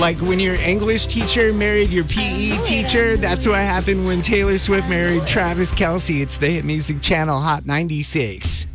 Like when your English teacher married your PE teacher, that's what happened when Taylor Swift married Travis Kelce. It's the Hit Music Channel Hot 96.